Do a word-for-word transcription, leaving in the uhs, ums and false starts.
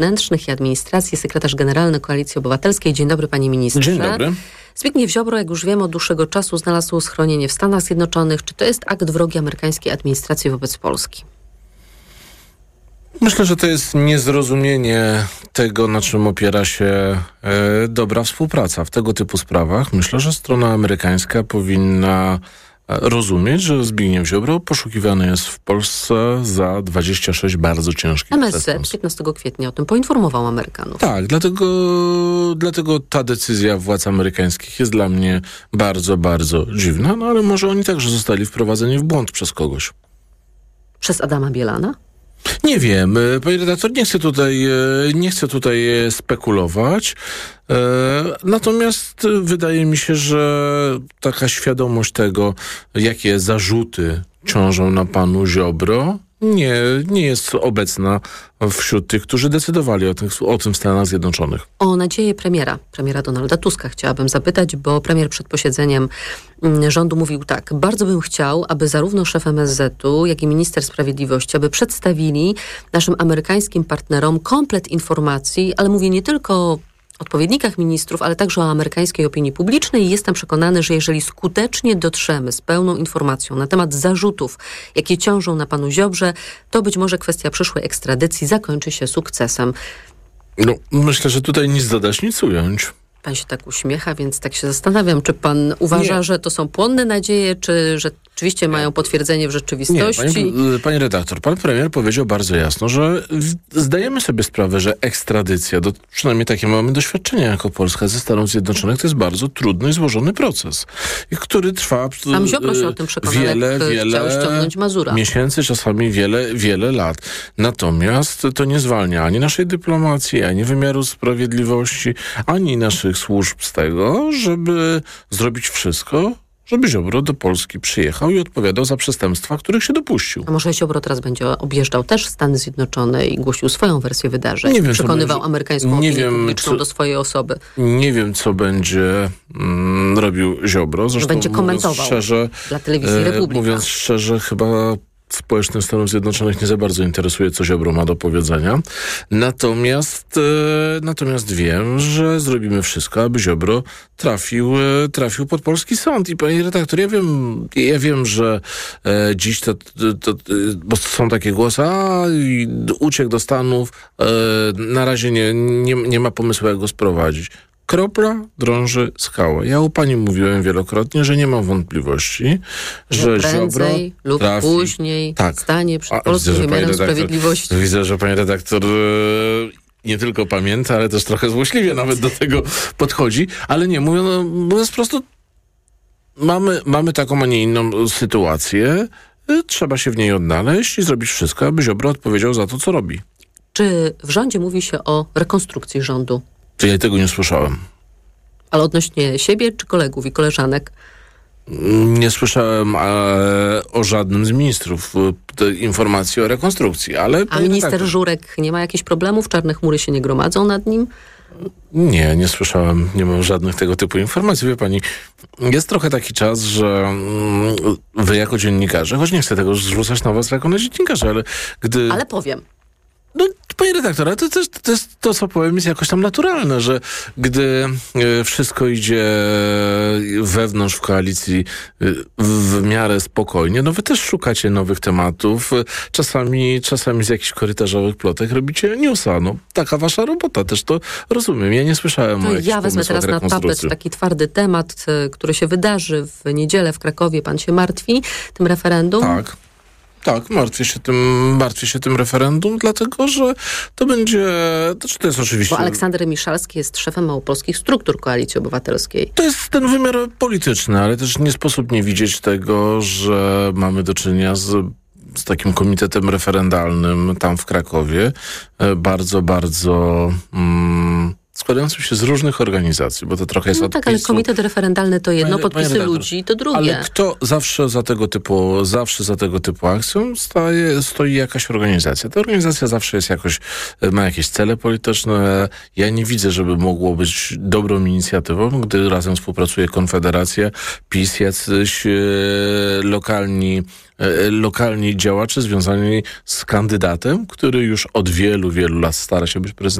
Wewnętrznych i Administracji, sekretarz generalny Koalicji Obywatelskiej. Dzień dobry, panie ministrze. Dzień dobry. Zbigniew Ziobro, jak już wiemy, od dłuższego czasu znalazł schronienie w Stanach Zjednoczonych. Czy to jest akt wrogi amerykańskiej administracji wobec Polski? Myślę, że to jest niezrozumienie tego, na czym opiera się e, dobra współpraca w tego typu sprawach. Myślę, że strona amerykańska powinna rozumieć, że Zbigniew Ziobro poszukiwany jest w Polsce za dwadzieścia sześć bardzo ciężkich M S Z przestępstw. piętnastego kwietnia o tym poinformował Amerykanów. Tak, dlatego, dlatego ta decyzja władz amerykańskich jest dla mnie bardzo, bardzo dziwna, no ale może oni także zostali wprowadzeni w błąd przez kogoś. Przez Adama Bielana? Nie wiem, panie redaktor, nie chcę tutaj, nie chcę tutaj spekulować. Natomiast wydaje mi się, że taka świadomość tego, jakie zarzuty ciążą na panu Ziobro, nie, nie jest obecna wśród tych, którzy decydowali o, tych, o tym w Stanach Zjednoczonych. O nadzieję premiera, premiera Donalda Tuska chciałabym zapytać, bo premier przed posiedzeniem rządu mówił tak: bardzo bym chciał, aby zarówno szef M S Z-u, jak i minister sprawiedliwości, aby przedstawili naszym amerykańskim partnerom komplet informacji, ale mówię nie tylko o odpowiednikach ministrów, ale także o amerykańskiej opinii publicznej i jestem przekonany, że jeżeli skutecznie dotrzemy z pełną informacją na temat zarzutów, jakie ciążą na panu Ziobrze, to być może kwestia przyszłej ekstradycji zakończy się sukcesem. No, myślę, że tutaj nic dodać, nic ująć. Pan się tak uśmiecha, więc tak się zastanawiam, czy pan uważa, nie. że to są płonne nadzieje, czy że rzeczywiście mają potwierdzenie w rzeczywistości? Nie, panie, panie redaktor, pan premier powiedział bardzo jasno, że zdajemy sobie sprawę, że ekstradycja, do, przynajmniej takie mamy doświadczenia jako Polska ze Stanów Zjednoczonych, to jest bardzo trudny i złożony proces, który trwa Sam Ziobro się o tym przekonał, wiele, jak wiele chciał ściągnąć Mazura. miesięcy, czasami wiele, wiele lat. Natomiast to nie zwalnia ani naszej dyplomacji, ani wymiaru sprawiedliwości, ani naszych służb z tego, żeby zrobić wszystko, żeby Ziobro do Polski przyjechał i odpowiadał za przestępstwa, których się dopuścił. A może Ziobro teraz będzie objeżdżał też Stany Zjednoczone i głosił swoją wersję wydarzeń? Nie wiem, przekonywał będzie, amerykańską opinię wiem, publiczną co, do swojej osoby. Nie wiem, co będzie mm, robił Ziobro. Zresztą będzie komentował szczerze, dla telewizji Republika. E, mówiąc szczerze, chyba społeczność Stanów Zjednoczonych nie za bardzo interesuje, co Ziobro ma do powiedzenia. Natomiast e, natomiast wiem, że zrobimy wszystko, aby Ziobro trafił, e, trafił pod polski sąd. I panie redaktor, ja wiem, ja wiem, że e, dziś to, to, to, bo są takie głosy, a uciekł do Stanów, e, na razie nie, nie, nie ma pomysłu, jak go sprowadzić. Kropla drąży skałę. Ja u pani mówiłem wielokrotnie, że nie mam wątpliwości, że, że prędzej Ziobro lub trafi, później tak, stanie przed A, polskim widzę, wymiarem redaktor, sprawiedliwości. Widzę, że pani redaktor nie tylko pamięta, ale też trochę złośliwie nawet do tego podchodzi. Ale nie, mówię, no, mówiąc po prostu, mamy, mamy taką, a nie inną sytuację. Trzeba się w niej odnaleźć i zrobić wszystko, aby Ziobro odpowiedział za to, co robi. Czy w rządzie mówi się o rekonstrukcji rządu? Czy ja tego nie słyszałem? Ale odnośnie siebie czy kolegów i koleżanek? Nie słyszałem e, o żadnym z ministrów e, informacji o rekonstrukcji, ale... A minister tak, Żurek nie ma jakichś problemów? Czarne chmury się nie gromadzą nad nim? Nie, nie słyszałem, nie mam żadnych tego typu informacji. Wie pani, jest trochę taki czas, że mm, wy jako dziennikarze, choć nie chcę tego zrzucać na was jako na dziennikarzy, ale gdy... Ale powiem. No, panie redaktorze, to, to, to jest to, co powiem, jest jakoś tam naturalne, że gdy y, wszystko idzie wewnątrz w koalicji y, w miarę spokojnie, no wy też szukacie nowych tematów. Czasami, czasami z jakichś korytarzowych plotek robicie newsa. No, taka wasza robota, też to rozumiem. Ja nie słyszałem to o jakichś ja wezmę teraz na tapet taki twardy temat, który się wydarzy w niedzielę w Krakowie. Pan się martwi tym referendum? Tak. Tak, martwię się tym, martwię się tym referendum, dlatego, że to będzie, to, to jest oczywiście... Bo Aleksander Miszalski jest szefem małopolskich struktur Koalicji Obywatelskiej. To jest ten wymiar polityczny, ale też nie sposób nie widzieć tego, że mamy do czynienia z, z takim komitetem referendalnym tam w Krakowie. Bardzo, bardzo... Mm, składającym się z różnych organizacji, bo to trochę jest No od tak, ale PiSu. komitet referendalny to jedno, Panie- podpisy panie redaktor, ludzi to drugie. Ale kto zawsze za tego typu, zawsze za tego typu akcją staje, stoi jakaś organizacja. Ta organizacja zawsze jest jakoś, ma jakieś cele polityczne. Ja nie widzę, żeby mogło być dobrą inicjatywą, gdy razem współpracuje Konfederacja, PiS, jacyś e, lokalni e, lokalni działacze związani z kandydatem, który już od wielu, wielu lat stara się być prezydentem.